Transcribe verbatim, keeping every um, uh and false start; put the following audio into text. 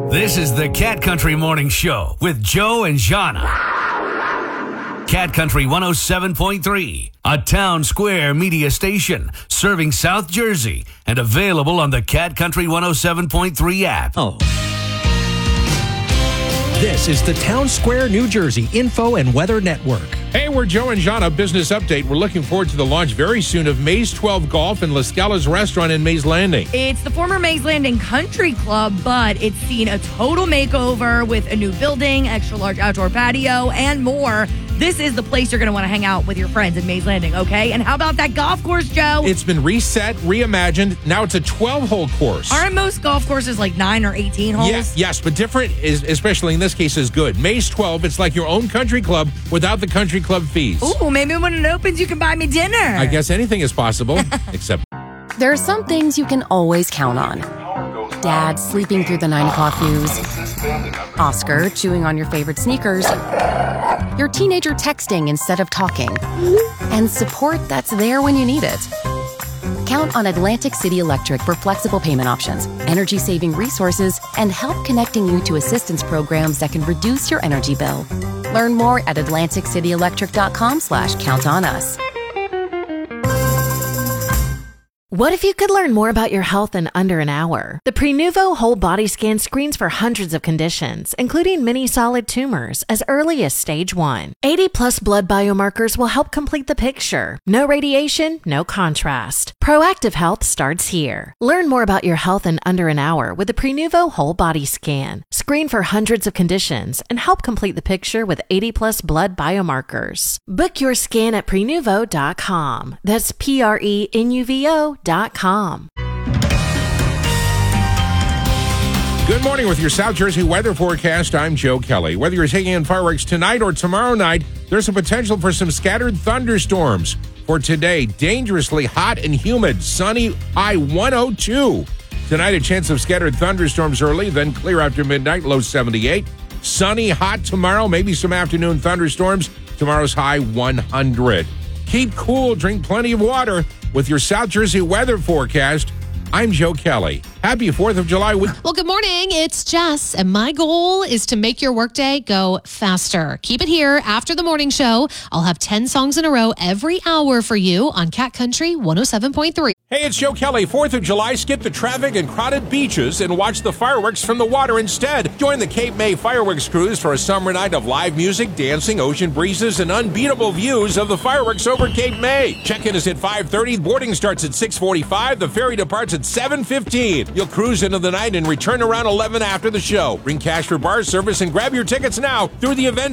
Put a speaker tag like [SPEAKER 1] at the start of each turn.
[SPEAKER 1] This is the Cat Country Morning Show with Joe and Jana. Cat Country one oh seven point three, a town square media station serving South Jersey and available on the Cat Country one oh seven point three app.
[SPEAKER 2] Oh. This is the Town Square, New Jersey Info and Weather Network.
[SPEAKER 3] Hey, we're Joe and Jana, Business Update. We're looking forward to the launch very soon of Maze twelve Golf and La Scala's Restaurant in Maze Landing.
[SPEAKER 4] It's the former Maze Landing Country Club, but it's seen a total makeover with a new building, extra large outdoor patio, and more. This is the place you're going to want to hang out with your friends in Maze Landing, okay? And how about that golf course, Joe?
[SPEAKER 3] It's been reset, reimagined. Now it's a twelve-hole course.
[SPEAKER 4] Aren't most golf courses like nine or eighteen holes?
[SPEAKER 3] Yes, yes, but different, is, especially in this case, is good. Maze twelve, it's like your own country club without the country club fees.
[SPEAKER 4] Ooh, maybe when it opens, you can buy me dinner.
[SPEAKER 3] I guess anything is possible, except...
[SPEAKER 5] There are some things you can always count on. Dad sleeping through the nine o'clock news. Oscar chewing on your favorite sneakers. Your teenager texting instead of talking. And support that's there when you need it. Count on Atlantic City Electric for flexible payment options, energy-saving resources, and help connecting you to assistance programs that can reduce your energy bill. Learn more at atlantic city electric dot com slash count on us.
[SPEAKER 6] What if you could learn more about your health in under an hour? The Prenuvo Whole Body Scan screens for hundreds of conditions, including many solid tumors, as early as stage one. eighty plus blood biomarkers will help complete the picture. No radiation, no contrast. Proactive health starts here. Learn more about your health in under an hour with the Prenuvo Whole Body Scan. Screen for hundreds of conditions and help complete the picture with eighty plus blood biomarkers. Book your scan at prenuvo dot com. That's P R E N U V O dot com.
[SPEAKER 3] Good morning with your South Jersey weather forecast. I'm Joe Kelly. Whether you're taking in fireworks tonight or tomorrow night, there's a potential for some scattered thunderstorms. For today, dangerously hot and humid, sunny, high one oh two. Tonight, a chance of scattered thunderstorms early, then clear after midnight, low seventy-eight. Sunny, hot tomorrow, maybe some afternoon thunderstorms. Tomorrow's high one hundred. Keep cool, drink plenty of water. With your South Jersey weather forecast, I'm Joe Kelly. Happy fourth of July week.
[SPEAKER 7] Well, good morning. It's Jess, and my goal is to make your workday go faster. Keep it here after the morning show. I'll have ten songs in a row every hour for you on Cat Country one oh seven point three.
[SPEAKER 3] Hey, it's Joe Kelly. fourth of July, skip the traffic and crowded beaches and watch the fireworks from the water instead. Join the Cape May Fireworks Cruise for a summer night of live music, dancing, ocean breezes, and unbeatable views of the fireworks over Cape May. Check-in is at five thirty. Boarding starts at six forty-five. The ferry departs at seven fifteen. You'll cruise into the night and return around eleven after the show. Bring cash for bar service and grab your tickets now through the event